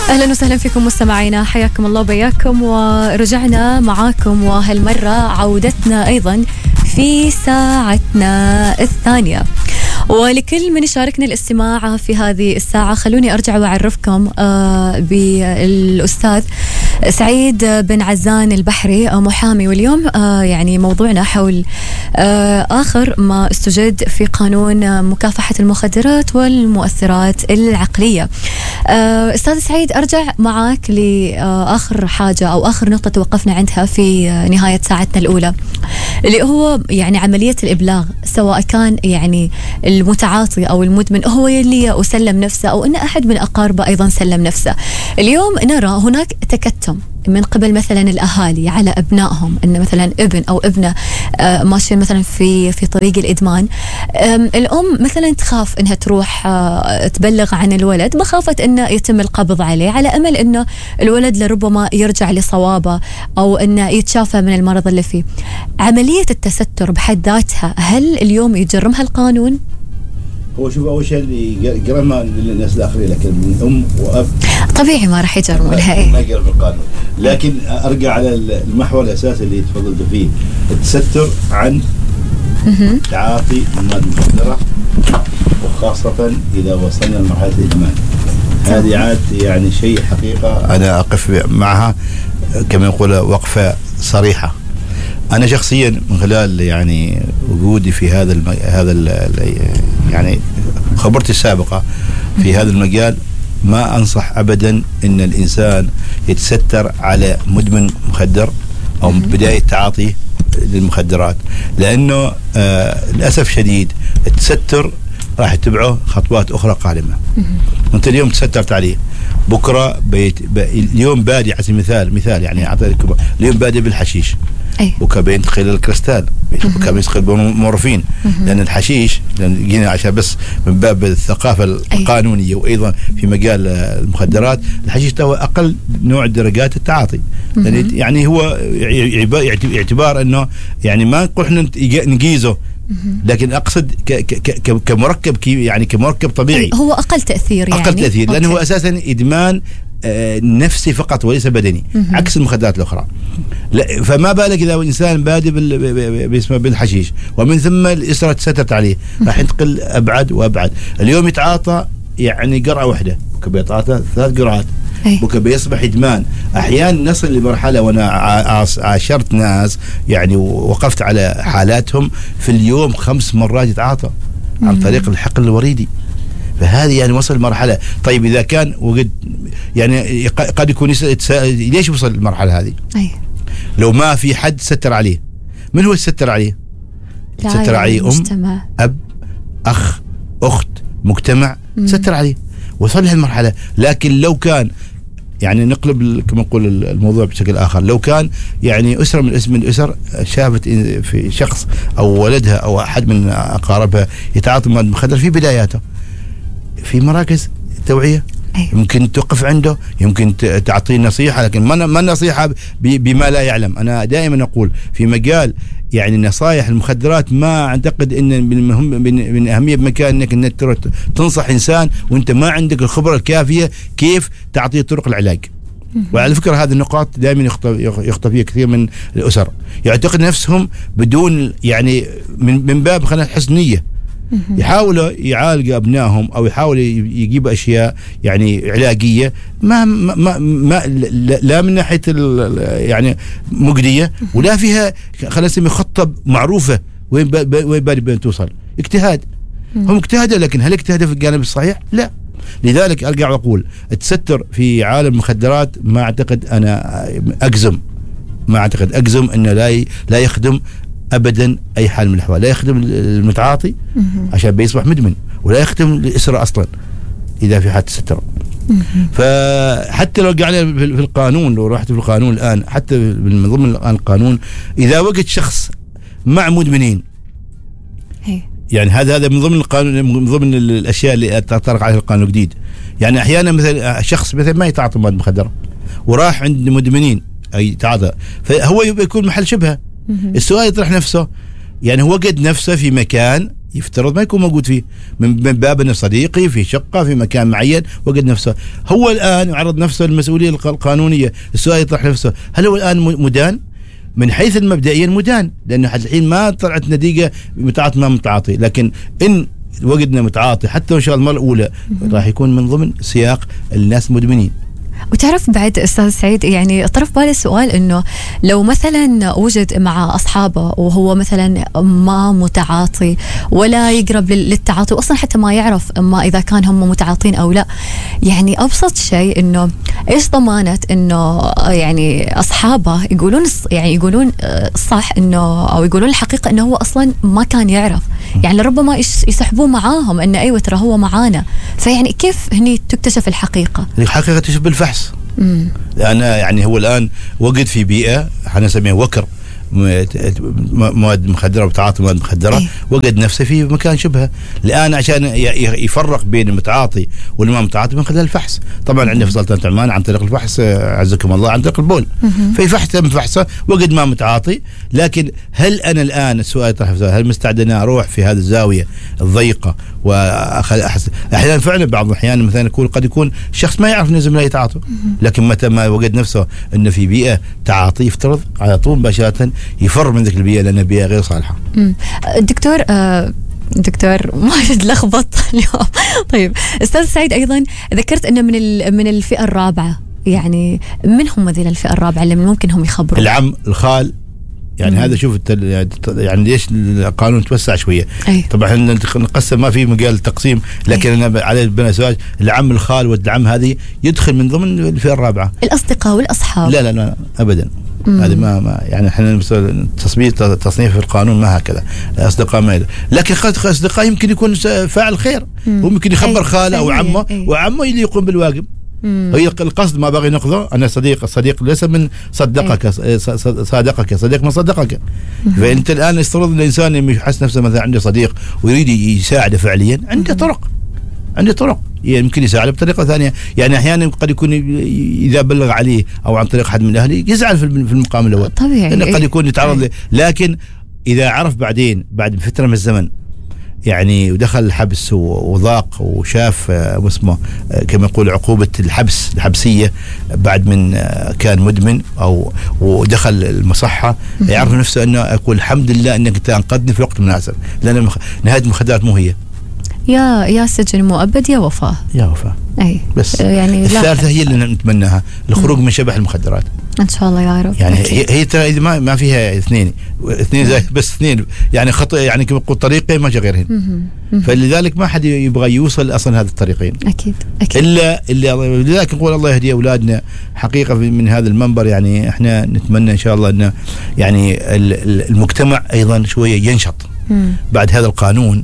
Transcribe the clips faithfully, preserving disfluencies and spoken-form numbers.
أهلا وسهلا فيكم مستمعينا، حياكم الله وبياكم، ورجعنا معاكم وهالمرة عودتنا أيضا في ساعتنا الثانية. ولكل من يشاركنا الاستماع في هذه الساعة خلوني أرجع وأعرفكم بالأستاذ سعيد بن عزان البحري، محامي، واليوم يعني موضوعنا حول آخر ما استجد في قانون مكافحة المخدرات والمؤثرات العقلية. أستاذ سعيد، أرجع معك لآخر حاجة أو آخر نقطة توقفنا عندها في نهاية ساعتنا الأولى، اللي هو يعني عملية الإبلاغ، سواء كان يعني المتعاطي أو المدمن هو يلي أسلم نفسه أو أن أحد من أقاربه أيضا سلم نفسه. اليوم نرى هناك تكتم من قبل مثلا الأهالي على أبنائهم، أن مثلا ابن أو ابنة ماشيين مثلا في في طريق الإدمان، الأم مثلا تخاف أنها تروح تبلغ عن الولد مخافة أنه يتم القبض عليه، على أمل أنه الولد لربما يرجع لصوابه أو أنه يتشافى من المرض اللي فيه. عملية التستر بحد ذاتها هل اليوم يجرمها القانون؟ هو شوف، أول شيء اللي يقرمها للناس الآخرين، لكن من أم وأب طبيعي ما راح يجرمونها. إيه ما يقرم القانون. لكن أرجع على المحور الأساسي اللي تفضلت فيه، التستر عن تعاطي المواد المخدرة، وخاصة إذا وصلنا لمرحلة الإدمان. هذه عاد يعني شيء حقيقة أنا أقف معها كما يقول وقفة صريحة. أنا شخصيا من خلال يعني وجودي في هذا الم... هذا ال... يعني خبرتي السابقة في هذا المجال، ما أنصح أبدا أن الإنسان يتستر على مدمن مخدر أو بداية تعاطي للمخدرات، لأنه آه للأسف شديد التستر راح يتبعه خطوات أخرى قادمة. أنت اليوم تسترت عليه، بكرة بيت ب... اليوم بادي على مثال مثال يعني أعطيكم، اليوم بادي بالحشيش، بكرة بينتقل للكريستال، بكرة بينتقل بالمورفين، لأن الحشيش لأن جينا عشان بس من باب الثقافة القانونية وأيضا في مجال المخدرات، الحشيش هو أقل نوع درجات التعاطي. يعني هو اعتبار أنه يعني ما نقول إحنا نقيزه، لكن أقصد كمركب يعني كمركب طبيعي هو أقل تأثير، يعني أقل تأثير، لأنه هو أساسا إدمان نفسي فقط وليس بدني، عكس المخدرات الأخرى. فما بالك إذا إنسان بادئ باسمه بالحشيش ومن ثم الإسرة تسترت عليه، راح ينتقل أبعد وأبعد. اليوم يتعاطى يعني قرعة واحدة، بكرة يتعاطى ثلاث قرعات، بكرة بيصبح إدمان. أحيانا نصل لمرحلة، وأنا عاشرت ناس يعني وقفت على حالاتهم في اليوم خمس مرات يتعاطى عن طريق الحقن الوريدي. فهذه يعني وصل مرحلة. طيب إذا كان وقد يعني قد يكون يتساءل ليش وصل المرحلة هذه؟ أي. لو ما في حد ستر عليه، من هو يستر عليه؟ ستر عليه أم، مجتمع. أب، أخ، أخت، مجتمع ستر عليه، وصل لهالمرحلة. لكن لو كان يعني نقلب كما نقول الموضوع بشكل آخر، لو كان يعني أسرة من اسم الأسر شافت في شخص أو ولدها أو أحد من أقاربها يتعاطى مواد مخدرة في بداياته، في مراكز توعية يمكن توقف عنده، يمكن تعطيه نصيحة، لكن ما ما النصيحة بما لا يعلم. أنا دائما أقول في مجال يعني نصائح المخدرات، ما أعتقد أن من مهم من أهمية بمكان أنك أنك تنصح إنسان وأنت ما عندك الخبرة الكافية كيف تعطيه طرق العلاج. وعلى فكرة هذه النقاط دائما يخطئ فيها كثير من الأسر، يعتقد نفسهم بدون يعني من من باب خلينا حسن نية يحاولوا يعالجوا أبنائهم أو يحاولوا يجيبوا أشياء يعني علاجية ما ما ما لا من ناحية يعني مجدية ولا فيها خلينا نسمي خطة معروفة وين وين بين توصل. اجتهاد، هم اجتهدوا، لكن هل اجتهدوا في الجانب الصحيح؟ لا. لذلك أرجع وأقول التستر في عالم المخدرات ما أعتقد أنا أجزم ما أعتقد أجزم أنه لا لا يخدم أبدا أي حال من الأحوال، لا يخدم المتعاطي عشان بيصبح مدمن، ولا يخدم الأسرة أصلا إذا في حالة تستر. فحتى لو قعنا في القانون، لو رحت في القانون الآن، حتى من ضمن الآن القانون إذا وجد شخص مع مدمنين، يعني هذا هذا من ضمن القانون، من ضمن الأشياء اللي تطرق عليها القانون الجديد. يعني أحيانا مثلا شخص مثلا ما يتعاطى مواد مخدرة وراح عند مدمنين أي تعاطى، فهو يكون محل شبهة. السؤال يطرح نفسه، يعني هو وجد نفسه في مكان يفترض ما يكون موجود فيه، من باب انه صديقي في شقه في مكان معين وجد نفسه. هو الان يعرض نفسه للمسؤوليه القانونيه. السؤال يطرح نفسه، هل هو الان مدان؟ من حيث المبدئيا مدان، لانه حتى الحين ما طلعت نتيجه متعاطي ما متعاطي، لكن ان وجدنا متعاطي حتى ان شاء الله المره الاولى راح يكون من ضمن سياق الناس مدمنين. وتعرف بعد أستاذ سعيد، يعني طرف بالي السؤال إنه لو مثلا وجد مع أصحابه وهو مثلا ما متعاطي ولا يقرب للتعاطي، وأصلا حتى ما يعرف ما إذا كان هم متعاطين أو لا، يعني أبسط شيء إنه إيش ضمانة إنه يعني أصحابه يقولون يعني يقولون صح إنه أو يقولون الحقيقة إنه هو أصلا ما كان يعرف، يعني لربما يسحبوه معاهم إنه أيوة ترى هو معانا. فيعني كيف هني تكتشف الحقيقة؟ الحقيقة تكتشف بالفحص. لأن يعني هو الآن وجد في بيئة احنا نسميها وكر مواد مخدرة وتعاطي مواد مخدرة، أيه. وجد نفسه في مكان شبهه. الآن عشان يفرق بين المتعاطي واللي ما متعاطي من خلال الفحص. طبعا عندنا في سلطنة عمان عن طريق الفحص عزكم الله عن طريق البول، في فحص تم فحصه وجد ما متعاطي. لكن هل أنا الآن السؤال يطرح هل مستعد أن أروح في هذه الزاوية الضيقة وأخذ أحس أحيانا فعلا بعض الأحيان مثلا يكون قد يكون شخص ما يعرف أن زملائه يتعاطوا، لكن متى ما وجد نفسه أنه في بيئة تعاطي يفترض على طول مباشرة يفر من ذيك البيئة لأنها بيئة غير صالحة. دكتور آه دكتور ما لخبط اليوم. طيب أستاذ سعيد، أيضا ذكرت أنه من من الفئة الرابعة، يعني من هم ذي الفئة الرابعة اللي ممكن هم يخبروا؟ العم الخال يعني. مم. هذا شوف يعني ليش القانون توسع شويه. أي. طبعا احنا نقسم ما في مجال التقسيم، لكن أي. انا على بنا سؤال العم الخال والعم هذه يدخل من ضمن الفئه الرابعه. الاصدقاء والاصحاب لا لا لا ابدا. هذه ما, ما يعني احنا تصنيف تصنيف في القانون ما هكذا. الاصدقاء ما يدخل. لكن اصدقاء يمكن يكون فاعل خير، وممكن يخبر خاله او عمه، أي. وعمه اللي يقوم بالواجب. هي القصد ما بغي نقضه. أنا صديق الصديق ليس من صدقك صادقك صديق من صدقك. فأنت الآن استرض الإنسان يحس نفسه مثلا عنده صديق ويريد يساعده فعليا، عنده طرق عنده طرق يعني يمكن يساعده بطريقة ثانية. يعني أحيانا قد يكون إذا بلغ عليه أو عن طريق حد من أهله يزعل في المقام الأول طبيعي، لأنه قد يكون يتعرض له. لكن إذا عرف بعدين بعد فترة من الزمن يعني ودخل الحبس وضاق وشاف اسمه كما يقول عقوبة الحبس الحبسية بعد من كان مدمن أو ودخل المصحة، يعرف نفسه أنه أقول الحمد لله أنك أنقذني في وقت مناسب، لأن نهاية المخدرات مو هي يا يا سجن مؤبد يا وفاة يا وفاة. أي بس يعني الثالثة هي اللي نتمناها، الخروج من شبح المخدرات ان شاء الله يا رب. يعني أكيد. هي ترى اذا ما ما فيها اثنين اثنين زي بس اثنين يعني خطأ يعني كما يقول طريقين ما غيرهن، فلذلك ما حد يبغى يوصل اصلا هذا الطريقين اكيد اكيد الا الا لذلك نقول الله يهدي اولادنا حقيقه من هذا المنبر. يعني احنا نتمنى ان شاء الله ان يعني المجتمع ايضا شويه ينشط مم. بعد هذا القانون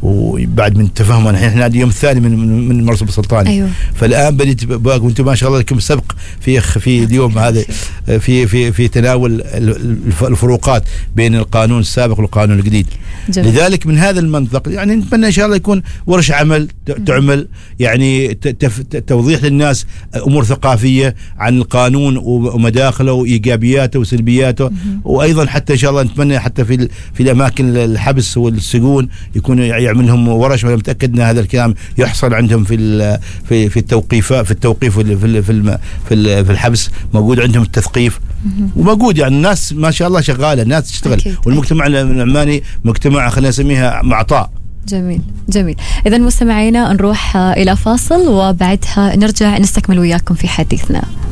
وبعد من تفهمنا. احنا اليوم الثاني من من المرصد السلطاني. أيوة. فالان بديت وانتم ما شاء الله لكم سبق في في اليوم هذا في في في تناول الفروقات بين القانون السابق والقانون الجديد. جميل. لذلك من هذا المنطق يعني نتمنى ان شاء الله يكون ورش عمل تعمل يعني توضيح للناس امور ثقافيه عن القانون ومداخله وايجابياته وسلبياته. مم. وايضا حتى ان شاء الله نتمنى حتى في في الاماكن الحبس والسجون يكون يعملهم ورش. وانا متاكد ان هذا الكلام يحصل عندهم في في في التوقيف في التوقيف في في في, في الحبس موجود عندهم التثقيف وموجود. يعني الناس ما شاء الله شغاله، الناس تشتغل. أكيد. والمجتمع العماني مجتمع خلينا نسميها معطاء. جميل جميل. إذا مستمعينا نروح إلى فاصل وبعدها نرجع نستكمل وياكم في حديثنا.